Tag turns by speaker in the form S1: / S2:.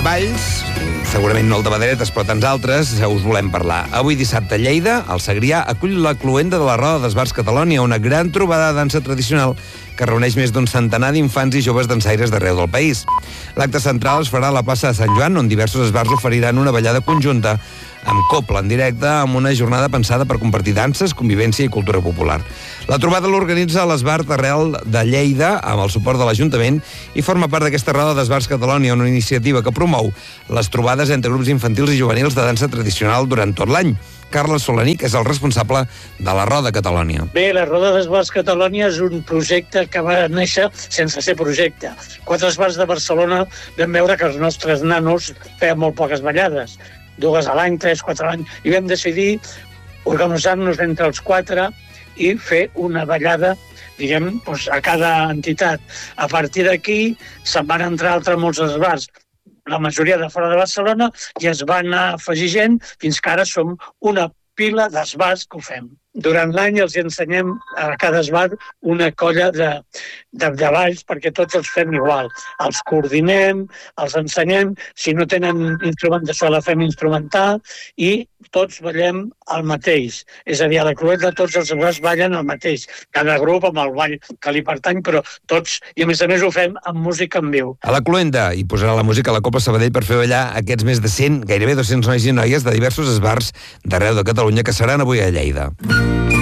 S1: balls, segurament no el de Baderetes, però tants altres, us volem parlar. Avui dissabte a Lleida, el Segrià acull la cloenda de la Roda d'Esbarts Catalònia, una gran trobada de dansa tradicional que reuneix més d'un centenar d'infants i joves dansaires d'arreu del país. L'acte central es farà a la plaça de Sant Joan, on diversos esbarts oferiran una ballada conjunta amb copla en directe, amb una jornada pensada per compartir danses, convivència i cultura popular. La trobada l'organitza l'Esbart Arrel de Lleida, amb el suport de l'Ajuntament, i forma part d'aquesta Roda d'Esbarts Catalònia, una iniciativa que promou les trobades entre grups infantils i juvenils de dansa tradicional durant tot l'any. Carles Solaní, que és el responsable de la Roda Catalònia.
S2: Bé, la Roda d'Esbarts Catalònia és un projecte que va néixer sense ser projecte. 4 esbarts de Barcelona vam veure que els nostres nanos feien molt poques ballades, 2 a l'any, 3, 4 a l'any, i vam decidir organitzar-nos entre els 4 i fer una ballada, diguem, a cada entitat. A partir d'aquí se'n van entrar altres molts esbarts, la majoria de fora de Barcelona, i es va anar afegir gent fins que ara som una pila d'esbarts que ho fem. Durant l'any els ensenyem a cada esbart una colla de balls perquè tots els fem igual. Els coordinem, els ensenyem, si no tenen instrumentació la fem instrumental i tots ballem el mateix. És a dir, a la cloenda tots els esbarts ballen el mateix. Cada grup amb el ball que li pertany, però tots, i a més ho fem amb música en viu.
S1: A la cloenda hi posarà la música a la Copla Sabadell per fer ballar aquests més de 100, gairebé 200 nois i noies de diversos esbarts d'arreu de Catalunya que seran avui a Lleida.